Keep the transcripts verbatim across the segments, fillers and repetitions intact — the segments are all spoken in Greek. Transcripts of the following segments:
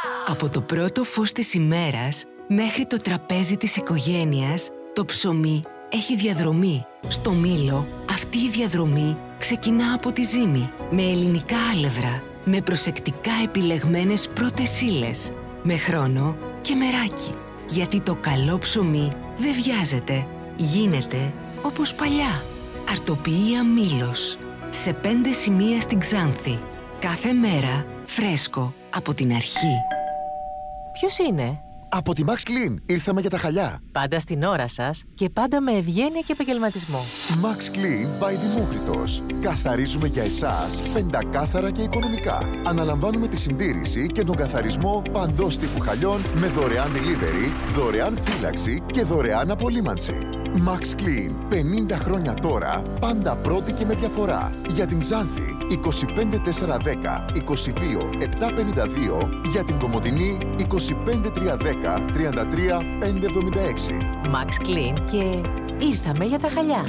Από το πρώτο φως της ημέρας μέχρι το τραπέζι της οικογένειας, το ψωμί έχει διαδρομή. Στο Μήλο, αυτή η διαδρομή ξεκινά από τη ζύμη, με ελληνικά άλευρα, με προσεκτικά επιλεγμένες πρώτες ύλες, με χρόνο και μεράκι. Γιατί το καλό ψωμί δεν βιάζεται, γίνεται όπως παλιά. Αρτοποιία Μήλος, σε πέντε σημεία στην Ξάνθη. Κάθε μέρα φρέσκο από την αρχή. Ποιος είναι? Από τη Max Clean ήρθαμε για τα χαλιά. Πάντα στην ώρα σας και πάντα με ευγένεια και επαγγελματισμό. Max Clean by Δημόκριτος. Καθαρίζουμε για εσάς πεντακάθαρα και οικονομικά. Αναλαμβάνουμε τη συντήρηση και τον καθαρισμό παντός τύπου χαλιών με δωρεάν delivery, δωρεάν φύλαξη και δωρεάν απολύμανση. Max Clean, πενήντα χρόνια τώρα, πάντα πρώτη και με διαφορά. Για την Ξάνθη, είκοσι πέντε τετρακόσια δέκα είκοσι δύο επτακόσια πενήντα δύο, για την Κομοτηνή είκοσι πέντε τριακόσια δέκα τριάντα τρία πεντακόσια εβδομήντα έξι. Max Clean και ήρθαμε για τα χαλιά.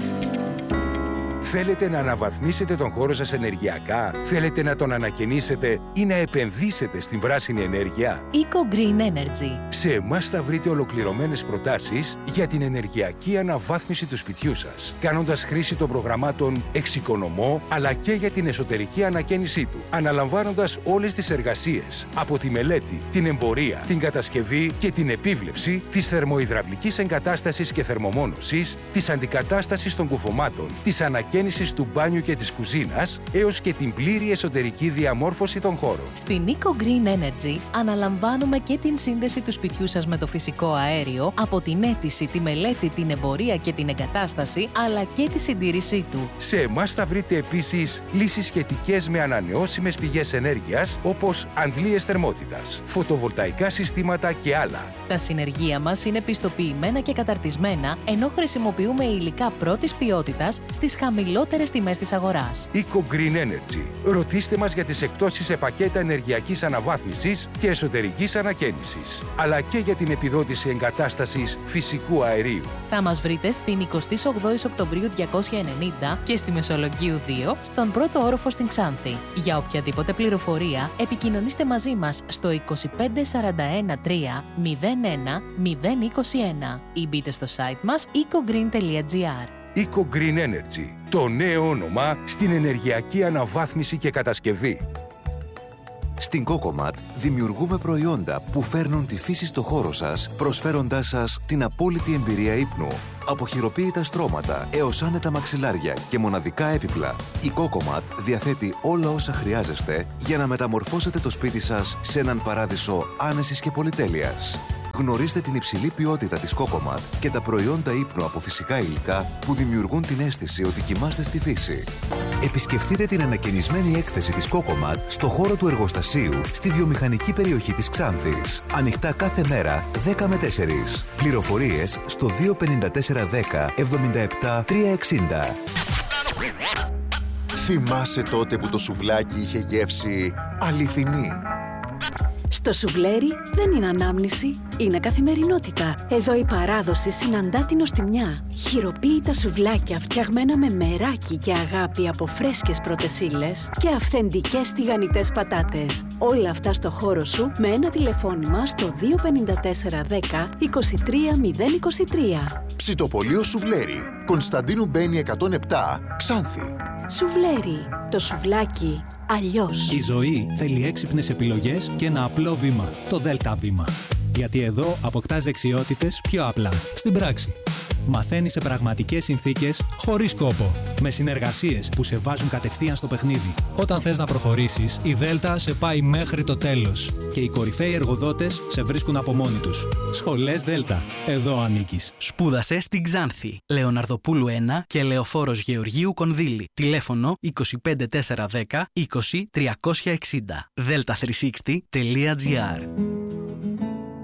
Θέλετε να αναβαθμίσετε τον χώρο σας ενεργειακά? Θέλετε να τον ανακαινήσετε ή να επενδύσετε στην πράσινη ενέργεια? Eco Green Energy. Σε εμάς θα βρείτε ολοκληρωμένες προτάσεις για την ενεργειακή αναβάθμιση του σπιτιού σας, κάνοντας χρήση των προγραμμάτων Εξοικονομώ, αλλά και για την εσωτερική ανακαίνισή του, αναλαμβάνοντας όλες τις εργασίες, από τη μελέτη, την εμπορία, την κατασκευή και την επίβλεψη της θερμοϊδραυλικής εγκατάστασης και θερμομόνωσης, της αντικατάστασης των κουφωμάτων, της ανακαίνισης του μπάνιου και της κουζίνας, έως και την πλήρη εσωτερική διαμόρφωση των χώρων. Στην Eco Green Energy αναλαμβάνουμε και την σύνδεση του σπιτιού σας με το φυσικό αέριο, από την αίτηση, τη μελέτη, την εμπορία και την εγκατάσταση, αλλά και τη συντήρησή του. Σε εμάς θα βρείτε επίσης λύσεις σχετικές με ανανεώσιμες πηγές ενέργειας, όπως αντλίες θερμότητας, φωτοβολταϊκά συστήματα και άλλα. Τα συνεργεία μας είναι πιστοποιημένα και καταρτισμένα, ενώ χρησιμοποιούμε υλικά πρώτης ποιότητας στις χαμηλότερες τιμές της αγοράς. Eco Green Energy. Ρωτήστε μας για τις εκπτώσεις σε πακέτα ενεργειακής αναβάθμισης και εσωτερικής ανακαίνισης, αλλά και για την επιδότηση εγκατάστασης φυσικού αερίου. Θα μας βρείτε στην εικοστή όγδοη Οκτωβρίου διακόσια ενενήντα και στη Μεσολογγίου δύο, στον πρώτο όροφο στην Ξάνθη. Για οποιαδήποτε πληροφορία, επικοινωνήστε μαζί μας στο είκοσι πέντε σαράντα ένα τρία μηδέν ένα μηδέν είκοσι ένα ή μπείτε στο site μας eco green τελεία gr. Eco Green Energy, το νέο όνομα στην ενεργειακή αναβάθμιση και κατασκευή. Στην Cocomat δημιουργούμε προϊόντα που φέρνουν τη φύση στο χώρο σας, προσφέροντάς σας την απόλυτη εμπειρία ύπνου. Από χειροποίητα στρώματα έως άνετα μαξιλάρια και μοναδικά έπιπλα, η Cocomat διαθέτει όλα όσα χρειάζεστε για να μεταμορφώσετε το σπίτι σας σε έναν παράδεισο άνεσης και πολυτέλειας. Γνωρίστε την υψηλή ποιότητα της Cocomat και τα προϊόντα ύπνου από φυσικά υλικά που δημιουργούν την αίσθηση ότι κοιμάστε στη φύση. Επισκεφτείτε την ανακαινισμένη έκθεση της Cocomat στο χώρο του εργοστασίου στη βιομηχανική περιοχή της Ξάνθης. Ανοιχτά κάθε μέρα δέκα με τέσσερις. Πληροφορίες στο δύο πέντε τέσσερα δέκα εβδομήντα επτά τριακόσια εξήντα. Θυμάσαι τότε που το σουβλάκι είχε γεύση αληθινή? Στο σουβλέρι δεν είναι ανάμνηση, είναι καθημερινότητα. Εδώ η παράδοση συναντά την νοστιμιά. Χειροποίητα σουβλάκια φτιαγμένα με μεράκι και αγάπη από φρέσκες πρώτες ύλες και αυθεντικές τηγανιτές πατάτες. Όλα αυτά στο χώρο σου με ένα τηλεφώνημα στο δύο πέντε τέσσερα δέκα είκοσι τρία μηδέν είκοσι τρία. Ψητοπολείο Σουβλέρι, Κωνσταντίνου Μπένη εκατόν επτά, Ξάνθη. Σουβλέρι, το σουβλάκι αλλιώς. Η ζωή θέλει έξυπνες επιλογές και ένα απλό βήμα, το Δέλτα Βήμα. Γιατί εδώ αποκτάς δεξιότητες πιο απλά, στην πράξη. Μαθαίνεις σε πραγματικές συνθήκες, χωρίς κόπο. Με συνεργασίες που σε βάζουν κατευθείαν στο παιχνίδι. Όταν θες να προχωρήσεις, η Δέλτα σε πάει μέχρι το τέλος. Και οι κορυφαίοι εργοδότες σε βρίσκουν από μόνοι τους. Σχολές Δέλτα. Εδώ ανήκεις. Σπούδασε στην Ξάνθη. Λεωναρδοπούλου ένα και Λεωφόρος Γεωργίου Κονδύλη. Τηλέφωνο είκοσι πέντε τέσσερα δέκα είκοσι τριακόσια εξήντα. δέλτα τριακόσια εξήντα τελεία τζι άρ.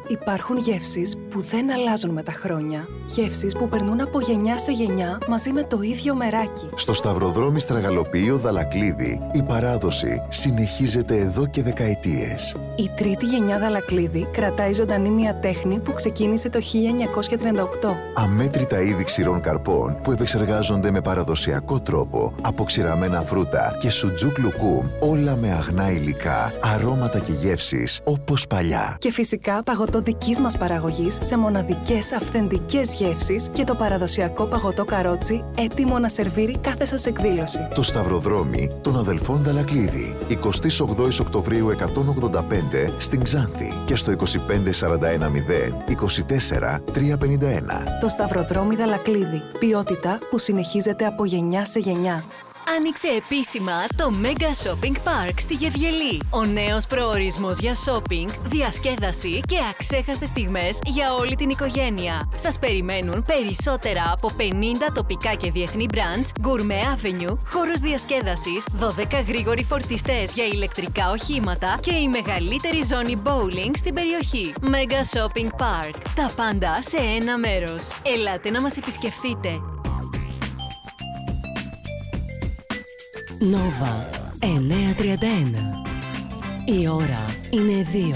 Υπάρχουν γεύσεις που δεν αλλάζουν με τα χρόνια. Γεύσεις που περνούν από γενιά σε γενιά μαζί με το ίδιο μεράκι. Στο Σταυροδρόμι Στραγαλοποιείο Δαλακλίδη, η παράδοση συνεχίζεται εδώ και δεκαετίες. Η τρίτη γενιά Δαλακλίδη κρατάει ζωντανή μια τέχνη που ξεκίνησε το χίλια εννιακόσια τριάντα οκτώ. Αμέτρητα είδη ξηρών καρπών που επεξεργάζονται με παραδοσιακό τρόπο από ξηραμένα φρούτα και σουτζούκ λουκούμ, όλα με αγνά υλικά, αρώματα και γεύσεις όπως παλιά. Και φυσικά παγωτό δικής μας παραγωγής σε μοναδικές αυθεντικές γεύσεις και το παραδοσιακό παγωτό καρότσι έτοιμο να σερβίρει κάθε σας εκδήλωση. Το Σταυροδρόμι των Αδελφών Δαλακλίδη, εικοστή ογδόη Οκτωβρίου εκατόν ογδόντα πέντε στην Ξάνθη και στο είκοσι πέντε σαράντα ένα μηδέν είκοσι τέσσερα τριακόσια πενήντα ένα. Το Σταυροδρόμι Δαλακλίδη. Ποιότητα που συνεχίζεται από γενιά σε γενιά. Άνοιξε επίσημα το Mega Shopping Park στη Γευγελή. Ο νέος προορισμός για shopping, διασκέδαση και αξέχαστες στιγμές για όλη την οικογένεια. Σας περιμένουν περισσότερα από πενήντα τοπικά και διεθνή brands, Gourmet Avenue, χώρος διασκέδασης, δώδεκα γρήγοροι φορτιστές για ηλεκτρικά οχήματα και η μεγαλύτερη ζώνη bowling στην περιοχή. Mega Shopping Park. Τα πάντα σε ένα μέρος. Ελάτε να μας επισκεφτείτε. Νόβα εννιακόσια τριάντα ένα. Η ώρα είναι δύο.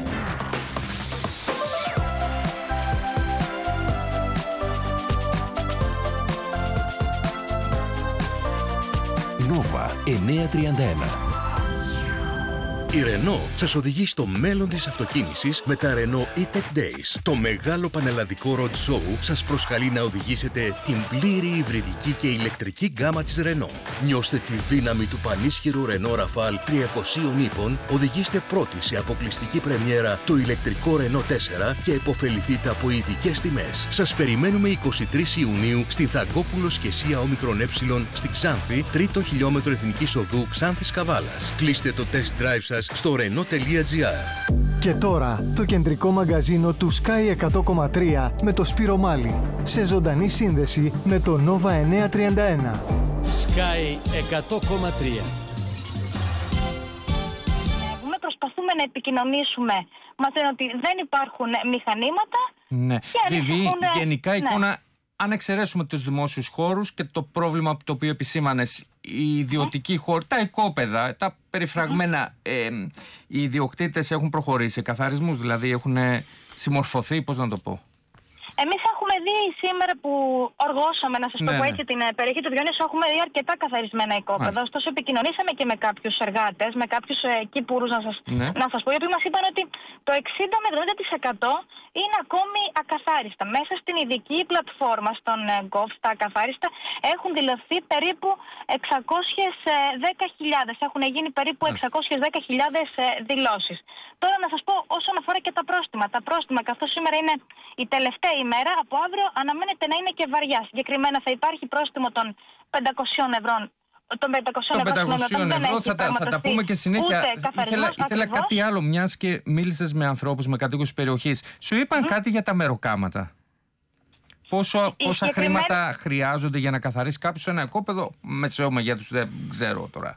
Νόβα εννιακόσια τριάντα ένα. Η Renault σας οδηγεί στο μέλλον της αυτοκίνησης με τα Renault E-Tech Days. Το μεγάλο πανελλαδικό road show σας προσκαλεί να οδηγήσετε την πλήρη υβριδική και ηλεκτρική γκάμα της Renault. Νιώστε τη δύναμη του πανίσχυρου Renault Rafale τριακοσίων ύπων, οδηγήστε πρώτοι σε αποκλειστική πρεμιέρα το ηλεκτρικό Renault τέσσερα και επωφεληθείτε από ειδικές τιμές. Σας περιμένουμε εικοστή τρίτη Ιουνίου στην Θαγκόπουλο Σκεσία Όμικρον Ε στην Ξάνθη, τρίτο χιλιόμετρο Εθνικής Οδού Ξάνθης Καβάλας. Κλείστε το test drive σας στο renault τελεία gr. Και τώρα το κεντρικό μαγκαζίνο του Sky εκατό κόμμα τρία με το Σπύρο Μάλι, σε ζωντανή σύνδεση με το Nova εννιακόσια τριάντα ένα. Sky εκατό κόμμα τρία. Προσπαθούμε να επικοινωνήσουμε. Μας λένε ότι δεν υπάρχουν μηχανήματα. Ναι. Βιβί, έχουν... γενικά ναι. εικόνα, αν εξαιρέσουμε τους δημόσιους χώρους και το πρόβλημα το οποίο επισήμανες, οι ιδιωτικοί mm. χώροι, τα οικόπεδα, τα περιφραγμένα, mm. ε, οι ιδιοκτήτες έχουν προχωρήσει σε καθαρισμούς, δηλαδή έχουν συμμορφωθεί, πώς να το πω. Εμείς έχουμε δει σήμερα που οργώσαμε, να σας ναι, το πω έτσι, ναι. την περιοχή του Διονύσου, έχουμε δει αρκετά καθαρισμένα οικόπεδα. Ωστόσο, επικοινωνήσαμε και με κάποιους εργάτες, με κάποιους ε, κήπουρους, να σας, ναι. να σας πω, οι οποίοι μας είπαν ότι το εξήντα με εβδομήντα τοις εκατό είναι ακόμη ακαθάριστα. Μέσα στην ειδική πλατφόρμα, στον ε, Gov, τα ακαθάριστα, έχουν δηλωθεί περίπου εξακόσιες δέκα χιλιάδες. Έχουν γίνει περίπου εξακόσιες δέκα χιλιάδες ε, δηλώσεις. Τώρα να σας πω όσον αφορά και τα πρόστιμα. Τα πρόστιμα, καθώς σήμερα είναι η τελευταία ημέρα, από αύριο αναμένεται να είναι και βαριά. Συγκεκριμένα θα υπάρχει πρόστιμο των πεντακόσιων ευρώ. Των πεντακόσιων ευρώ, ευρώ θα, τα, θα τα πούμε και συνέχεια. Ήθελα, ήθελα κάτι άλλο, μιας και μίλησες με ανθρώπους, με κατοίκους της περιοχής. Σου είπαν mm. κάτι για τα μεροκάματα. Πόσο, πόσα χρήματα χρειάζονται για να καθαρίσει κάποιος ένα οικόπεδο μεσαίου μεγέθους, δεν ξέρω τώρα.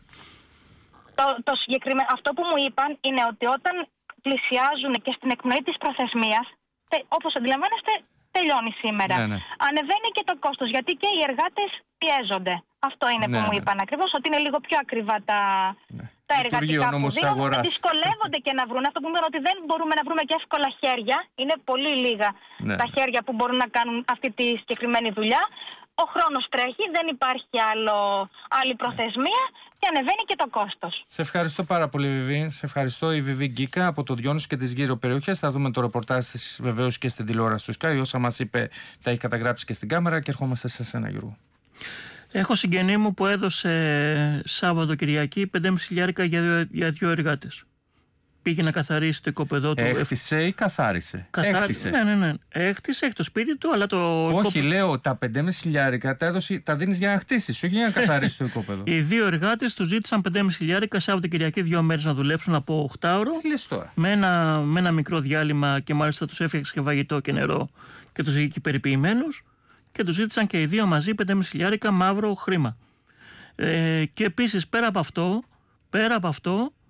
Το, το συγκεκριμένο, αυτό που μου είπαν είναι ότι όταν πλησιάζουν και στην εκπνοή της προθεσμίας, τε, όπως αντιλαμβάνεστε, τελειώνει σήμερα. Ναι, ναι. Ανεβαίνει και το κόστος, γιατί και οι εργάτες πιέζονται. Αυτό είναι ναι, που μου είπαν ναι. ακριβώς, ότι είναι λίγο πιο ακριβά τα, ναι. τα εργατικά που δίνουν. Δυσκολεύονται και να βρουν. Αυτό που είπαν ότι δεν μπορούμε να βρούμε και εύκολα χέρια. Είναι πολύ λίγα ναι. τα χέρια που μπορούν να κάνουν αυτή τη συγκεκριμένη δουλειά. Ο χρόνος τρέχει, δεν υπάρχει άλλο, άλλη προθεσμία και ανεβαίνει και το κόστος. Σε ευχαριστώ πάρα πολύ, Βιβί. Σε ευχαριστώ, η Βιβί Γκίκα από το Διόνυσο και τις γύρω περιοχές. Θα δούμε το ρεπορτάζ της βεβαίως και στην τηλεόραση του Sky. Όσα μας είπε τα έχει καταγράψει και στην κάμερα και ερχόμαστε σε εσένα, Γιώργο. Έχω συγγενή μου που έδωσε Σάββατο Κυριακή πεντέμισι χιλιάρικα για δύο, για δύο εργάτες. Πήγε να καθαρίσει το οικοπεδό του. Έχτισε ή καθάρισε? Καθάρι... Έχτισε. Ναι, ναι, ναι. Έχτισε, έχει το σπίτι του, αλλά το. Όχι, οικοπεδό... λέω τα πεντέμισι χιλιάρικα τα, έδωσε, τα δίνεις για να χτίσεις, όχι για να καθαρίσεις το οικόπεδο. Οι δύο εργάτες του ζήτησαν πεντέμισι χιλιάρικα Σάββατο Κυριακή, δύο μέρες να δουλέψουν από οκτάωρο. Τι λες τώρα? Με ένα, με ένα μικρό διάλειμμα και μάλιστα τους έφτιαξε και φαγητό και νερό και τους είχε εκεί περιποιημένους. Και τους ζήτησαν και οι δύο μαζί πεντέμισι χιλιάρικα μαύρο χρήμα. Ε, και επίσης πέρα από αυτό, πέρα από αυτό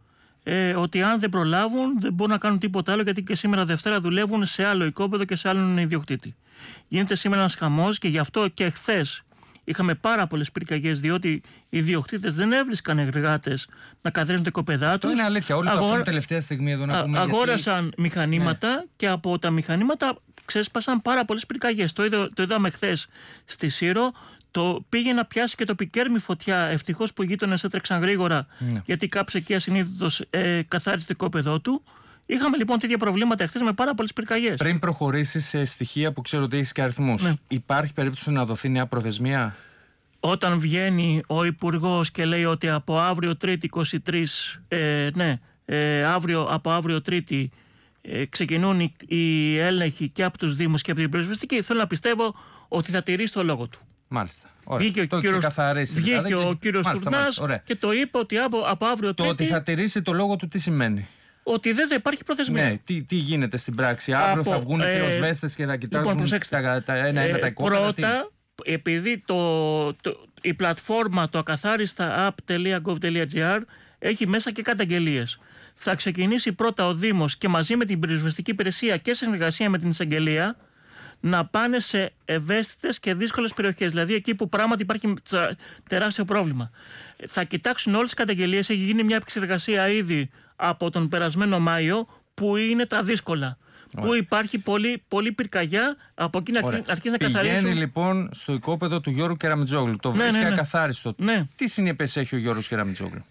ε, ότι αν δεν προλάβουν δεν μπορούν να κάνουν τίποτα άλλο, γιατί και σήμερα Δευτέρα δουλεύουν σε άλλο οικόπεδο και σε άλλον ιδιοκτήτη. Γίνεται σήμερα ένας χαμός και γι' αυτό και χθες είχαμε πάρα πολλές πυρκαγιές, διότι οι ιδιοκτήτες δεν έβρισκαν εργάτες να καθαρίζουν τα οικόπεδά τους. Είναι αλήθεια. Όλοι Αγόρα... το αφήνουν τελευταία στιγμή εδώ να πούμε. Αγόρασαν γιατί... μηχανήματα ναι. και από τα μηχανήματα ξέσπασαν πάρα πολλές πυρκαγιές. Το, είδα, το είδαμε χθες στη Σύρο. Το πήγε να πιάσει και το πικέρμι φωτιά. Ευτυχώς που οι γείτονες έτρεξαν γρήγορα, ναι. γιατί κάποιος εκεί ασυνείδητος ε, καθάρισε το οικόπεδό του. Είχαμε λοιπόν τέτοια προβλήματα χθες με πάρα πολλές πυρκαγιές. Πριν προχωρήσεις σε στοιχεία που ξέρω ότι έχεις και αριθμούς, ναι. υπάρχει περίπτωση να δοθεί νέα προθεσμία? Όταν βγαίνει ο Υπουργός και λέει ότι από αύριο Τρίτη είκοσι τρεις, ε, ναι, ε, αύριο, από αύριο Τρίτη ε, ξεκινούν οι, οι έλεγχοι και από τους Δήμους και από την πυροσβεστική, θέλω να πιστεύω ότι θα τηρήσει το λόγο του. Μάλιστα. Βγήκε ο κύριος, βγήκε και... ο κύριος μάλιστα, Τουρνάς μάλιστα, και το είπε ότι από, από αύριο Τρίτη... Το ότι θα τηρήσει το λόγο του τι σημαίνει? Ότι δεν θα υπάρχει προθεσμία. Ναι, τι, τι γίνεται στην πράξη? Αύριο από, θα βγουν οι πυροσβέστες και θα κοιτάζουν λοιπόν, τα, τα ένα-ένα τα εικόνα. Πρώτα, τι? επειδή το, το, η πλατφόρμα το ακαθάριστα app τελεία gov τελεία gr έχει μέσα και καταγγελίες. Θα ξεκινήσει πρώτα ο Δήμος και μαζί με την πυροσβεστική υπηρεσία και σε συνεργασία με την εισαγγελία να πάνε σε ευαίσθητες και δύσκολες περιοχές, δηλαδή εκεί που πράγματι υπάρχει τεράστιο πρόβλημα. Θα κοιτάξουν όλες τις καταγγελίες, έχει γίνει μια επεξεργασία ήδη από τον περασμένο Μάιο, που είναι τα δύσκολα. Ωραία. Που υπάρχει πολύ, πολύ πυρκαγιά, από εκεί να αρχίσει να καθαρίσουν. Πηγαίνει λοιπόν στο οικόπεδο του Γιώργου Κεραμιτζόγλου. Το ναι, βρίσκει ναι, ναι. ακαθάριστο. Ναι. Τι συνέπειες έχει ο Γιώργος Κεραμιτζόγλου?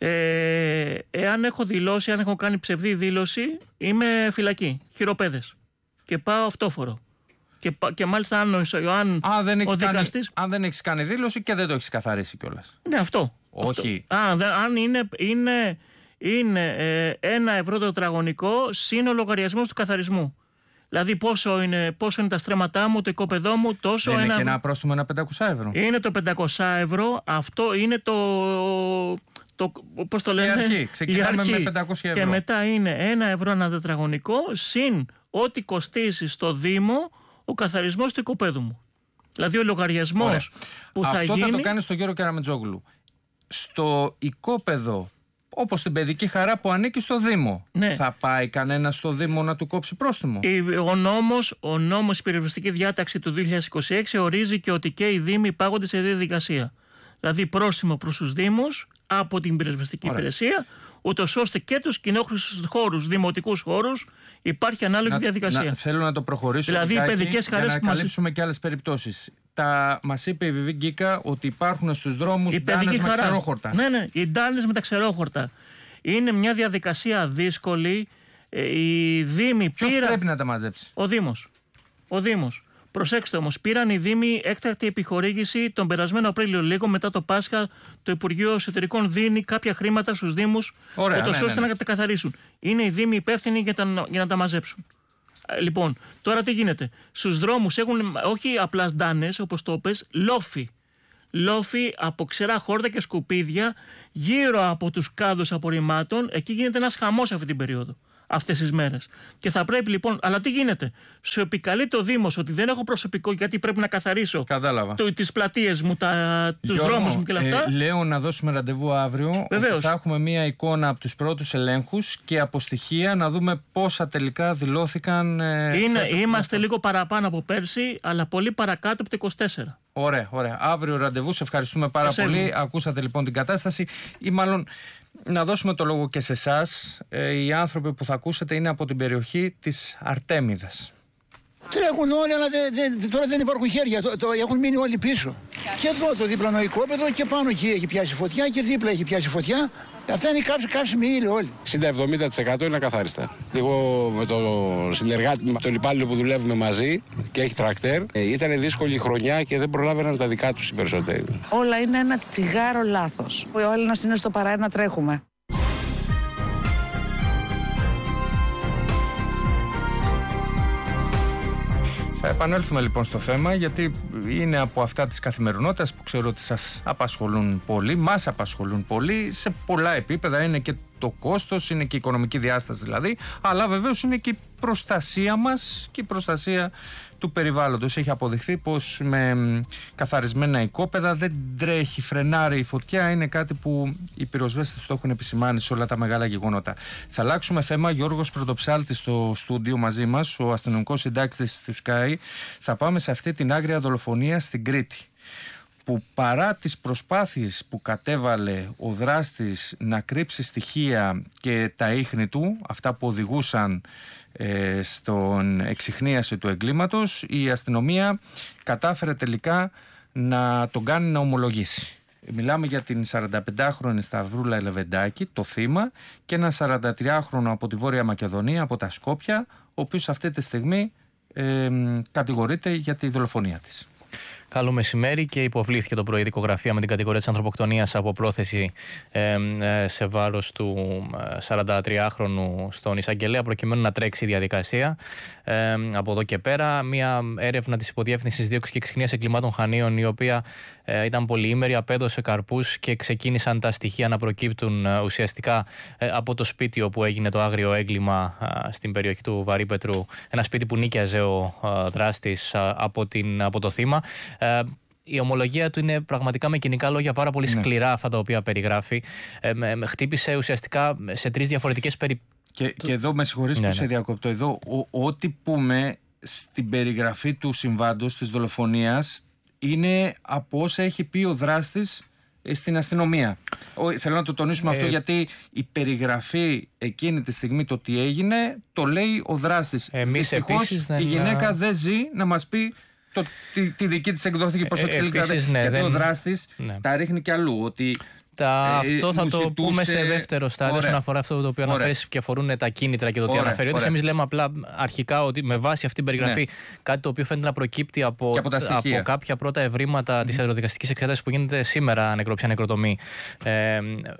Ε, εάν έχω δηλώσει, αν έχω κάνει ψευδή δήλωση, είμαι φυλακή, χειροπέδες. Και πάω αυτόφορο. Και, και μάλιστα αν, αν, αν δεν έχεις ο δικαστής... κάνει, αν δεν έχεις κάνει δήλωση και δεν το έχεις καθαρίσει κιόλας. Ναι, αυτό. Όχι. Αυτό. Α, δε, αν είναι, είναι, είναι ε, ένα ευρώ το τετραγωνικό συν ο λογαριασμός του καθαρισμού. Δηλαδή πόσο είναι, πόσο είναι τα στρέμματά μου, το οικόπεδό μου, τόσο. Δεν ένα... είναι και ένα πρόστιμο ένα πεντακόσια ευρώ. Είναι το πεντακόσια ευρώ. Αυτό είναι το. το πώς το λένε? Η αρχή. Ξεκινάμε με πεντακόσια ευρώ. Και μετά είναι ένα ευρώ ένα τετραγωνικό συν ό,τι κοστίζει στο Δήμο ο καθαρισμός του οικοπαίδου μου. Δηλαδή ο λογαριασμός που αυτό θα γίνει... Αυτό θα το κάνει στον κύριο Κεραμιτζόγλου. Στο οικόπεδο, όπως την παιδική χαρά που ανήκει στο Δήμο, ναι. θα πάει κανένα στο Δήμο να του κόψει πρόστιμο? Ο νόμος, ο νόμος, η περιοριστική διάταξη του δύο χιλιάδες είκοσι έξι ορίζει και ότι και οι Δήμοι υπάγονται σε διαδικασία. Δηλαδή πρόστιμο προς τους Δήμους από την πυροσβεστική υπηρεσία, ούτως ώστε και τους κοινόχρηστους χώρους, δημοτικούς χώρους, υπάρχει ανάλογη να, διαδικασία. Να, θέλω να το προχωρήσω δηλαδή, οι παιδικές χαρές για να που καλύψουμε μας... και άλλες περιπτώσεις. Τα... Μας είπε η Βιβί Γκίκα ότι υπάρχουν στους δρόμους ντάνες με ξερόχορτα. Ναι, ναι, οι ντάνες με τα ξερόχορτα. Είναι μια διαδικασία δύσκολη. Οι Δήμοι Ποιος πήραν... πρέπει να τα μαζέψει? Ο Δήμος. Ο Δήμος. Προσέξτε όμως, πήραν οι Δήμοι έκτακτη επιχορήγηση τον περασμένο Απρίλιο, λίγο μετά το Πάσχα. Το Υπουργείο Εσωτερικών δίνει κάποια χρήματα στους Δήμους, ώστε ναι, ναι, ναι. να τα καθαρίσουν. Είναι οι Δήμοι υπεύθυνοι για, τα, για να τα μαζέψουν. Λοιπόν, τώρα τι γίνεται? Στους δρόμους έχουν όχι απλά ντάνες, όπως το πες, λόφοι. Λόφοι από ξερά χόρτα και σκουπίδια γύρω από τους κάδους απορριμμάτων. Εκεί γίνεται ένας χαμός αυτή την περίοδο. Αυτές τις μέρες. Και θα πρέπει λοιπόν, αλλά τι γίνεται? Σου επικαλεί το Δήμος ότι δεν έχω προσωπικό γιατί πρέπει να καθαρίσω το, τις πλατείες μου, τα, τους Γιώργο, δρόμους μου και αυτά. Ε, λέω να δώσουμε ραντεβού αύριο. Βεβαίως. Θα έχουμε μία εικόνα από τους πρώτους ελέγχους και από στοιχεία να δούμε πόσα τελικά δηλώθηκαν. Ε, Είναι, είμαστε λίγο παραπάνω από πέρσι, αλλά πολύ παρακάτω από το είκοσι τέσσερα. Ωραία, ωραία. Αύριο ραντεβού. Σε ευχαριστούμε πάρα Ασέβη. πολύ. Ακούσατε λοιπόν την κατάσταση. Ή μάλλον να δώσουμε το λόγο και σε εσάς. Ε, οι άνθρωποι που θα ακούσετε είναι από την περιοχή της Αρτέμιδας. Τρέχουν όλοι, αλλά δε, δε, τώρα δεν υπάρχουν χέρια. Το, το, έχουν μείνει όλοι πίσω. Και εδώ το δίπλανο οικόπεδο και πάνω εκεί έχει πιάσει φωτιά και δίπλα έχει πιάσει φωτιά. Αυτά είναι καύσιμοι ύλη όλοι. εξήντα με εβδομήντα τοις εκατό είναι ακαθάριστα. Εγώ με τον συνεργάτη, με τον υπάλληλο που δουλεύουμε μαζί και έχει τρακτέρ, ήταν δύσκολη χρονιά και δεν προλάβαιναν τα δικά τους οι περισσότεροι. Όλα είναι ένα τσιγάρο λάθος. Ο Έλληνας είναι στο παραένα, τρέχουμε. Θα επανέλθουμε λοιπόν στο θέμα, γιατί είναι από αυτά της καθημερινότητας που ξέρω ότι σας απασχολούν πολύ, μας απασχολούν πολύ, σε πολλά επίπεδα. Είναι και το κόστος, είναι και η οικονομική διάσταση δηλαδή, αλλά βεβαίως είναι και η προστασία μας και η προστασία του περιβάλλοντος. Έχει αποδειχθεί πως με καθαρισμένα οικόπεδα δεν τρέχει, φρενάρει η φωτιά. Είναι κάτι που οι πυροσβέστες το έχουν επισημάνει σε όλα τα μεγάλα γεγονότα. Θα αλλάξουμε θέμα. Γιώργος Πρωτοψάλτης στο στούντιο μαζί μας, ο αστυνομικός συντάκτης του Sky. Θα πάμε σε αυτή την άγρια δολοφονία στην Κρήτη, που παρά τις προσπάθειες που κατέβαλε ο δράστης να κρύψει στοιχεία και τα ίχνη του, αυτά που οδηγούσαν ε, στον εξιχνίαση του εγκλήματος, η αστυνομία κατάφερε τελικά να τον κάνει να ομολογήσει. Μιλάμε για την σαρανταπεντάχρονη Σταυρούλα Ελεβεντάκη, το θύμα, και ένα σαραντατριάχρονο από τη Βόρεια Μακεδονία, από τα Σκόπια, ο οποίος αυτή τη στιγμή ε, κατηγορείται για τη δολοφονία της. Καλό μεσημέρι, και υποβλήθηκε το πρωί δικογραφία με την κατηγορία της ανθρωποκτονίας από πρόθεση ε, ε, σε βάρος του σαραντατριάχρονου στον εισαγγελέα, προκειμένου να τρέξει η διαδικασία. Ε, από εδώ και πέρα, μια έρευνα της Υποδιεύθυνσης Δίωξης και Εξιχνίας Εγκλημάτων Χανίων, η οποία ε, ήταν πολυήμερη, απέδωσε καρπούς και ξεκίνησαν τα στοιχεία να προκύπτουν ε, ουσιαστικά ε, από το σπίτι όπου έγινε το άγριο έγκλημα ε, στην περιοχή του Βαρύπετρου, ένα σπίτι που νίκιαζε ο ε, δράστης ε, από, την, από το θύμα. Ε, η ομολογία του είναι πραγματικά με κοινικά λόγια πάρα πολύ σκληρά, ναι, αυτά τα οποία περιγράφει. Ε, με, με χτύπησε ουσιαστικά σε τρεις διαφορετικές περιπτώσεις. Και, και εδώ με συγχωρείς ναι, που ναι. σε διακόπτω. Εδώ ο, ό,τι πούμε στην περιγραφή του συμβάντος της δολοφονίας είναι από όσα έχει πει ο δράστης στην αστυνομία. Ο, θέλω να το τονίσουμε ε, αυτό, γιατί η περιγραφή εκείνη τη στιγμή, το τι έγινε, το λέει ο δράστης. Δυστυχώς η γυναίκα δεν ζει να μας πει το, τη, τη δική της εκδόθηκε πώς εξελίχθηκε. Ναι, γιατί δεν... ο δράστης ναι. τα ρίχνει κι αλλού. Ότι τα, ε, αυτό θα το ζητούσε... πούμε σε δεύτερο στάδιο, όσον αφορά αυτό το οποίο αναφέρεις και αφορούν τα κίνητρα και το τι αναφέρει. Ότι εμείς λέμε απλά αρχικά ότι με βάση αυτή την περιγραφή, ναι, κάτι το οποίο φαίνεται να προκύπτει από, από, από κάποια πρώτα ευρήματα mm-hmm. της ιατροδικαστικής εξέτασης που γίνεται σήμερα, νεκροψία νεκροτομή. Ε,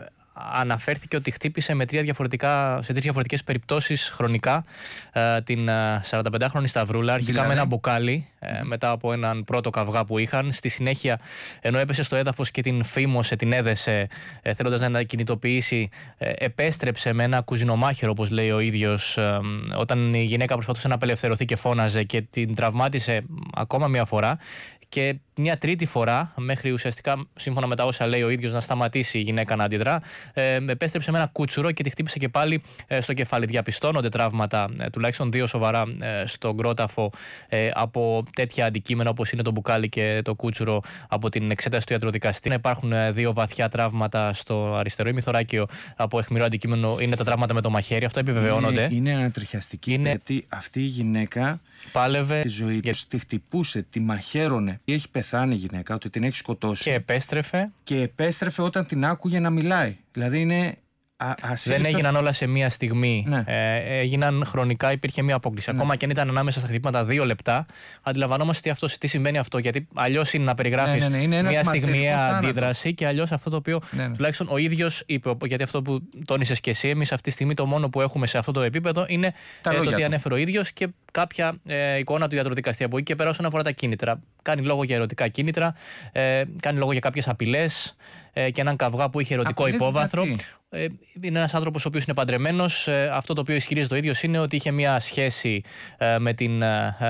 αναφέρθηκε ότι χτύπησε με τρία διαφορετικά, σε τρεις διαφορετικές περιπτώσεις χρονικά ε, την σαρανταπεντάχρονη Σταυρούλα, αρχικά δηλαδή με ένα μπουκάλι, ε, μετά από έναν πρώτο καυγά που είχαν. Στη συνέχεια, ενώ έπεσε στο έδαφος και την φήμωσε, την έδεσε, ε, θέλοντας να την κινητοποιήσει, ε, επέστρεψε με ένα κουζινομάχαιρο, όπως λέει ο ίδιος, ε, όταν η γυναίκα προσπαθούσε να απελευθερωθεί και φώναζε, και την τραυμάτισε ακόμα μια φορά. Και μια τρίτη φορά, μέχρι ουσιαστικά, σύμφωνα με τα όσα λέει ο ίδιος, να σταματήσει η γυναίκα να αντιδρά, ε, επέστρεψε με ένα κούτσουρο και τη χτύπησε και πάλι ε, στο κεφάλι. Διαπιστώνονται τραύματα, ε, τουλάχιστον δύο σοβαρά, ε, στον κρόταφο ε, από τέτοια αντικείμενα όπως είναι το μπουκάλι και το κούτσουρο από την εξέταση του ιατροδικαστή. Υπάρχουν ε, δύο βαθιά τραύματα στο αριστερό ημιθωράκιο από αιχμηρό αντικείμενο. Είναι τα τραύματα με το μαχαίρι. Αυτό επιβεβαιώνονται. Είναι, είναι ανατριχιαστική, είναι... γιατί αυτή η γυναίκα πάλευε τη ζωή για... της, τη χτυπούσε, τη μαχαίρωνε. Έχει πεθάνει η γυναίκα, ότι την έχει σκοτώσει. Και επέστρεφε. Και επέστρεφε όταν την άκουγε να μιλάει. Δηλαδή είναι ασύλληπτος. Δεν έγιναν όλα σε μία στιγμή. Ναι. Ε, έγιναν χρονικά, υπήρχε μία απόκληση. Ναι. Ακόμα και αν ήταν ανάμεσα στα χτυπήματα δύο λεπτά, αντιλαμβανόμαστε τι, αυτό, τι συμβαίνει αυτό. Γιατί αλλιώς είναι να περιγράφεις ναι, ναι, ναι, μία στιγμιαία αντίδραση, και αλλιώς αυτό το οποίο ναι, ναι. τουλάχιστον ο ίδιος είπε. Γιατί αυτό που τόνισες και εσύ, εμείς αυτή τη στιγμή το μόνο που έχουμε σε αυτό το επίπεδο είναι ε, το τι ανέφερε ο ίδιος και κάποια ε, εικόνα του ιατροδικαστή. Από εκεί και πέρα, όσον αφορά τα κίνητρα, κάνει λόγο για ερωτικά κίνητρα, ε, κάνει λόγο για κάποιες απειλές ε, και έναν καυγά που είχε ερωτικό Απειλές υπόβαθρο. Ε, είναι ένας άνθρωπος ο οποίος είναι παντρεμένος. Ε, αυτό το οποίο ισχυρίζεται ο ίδιος είναι ότι είχε μια σχέση ε, με την. Ε,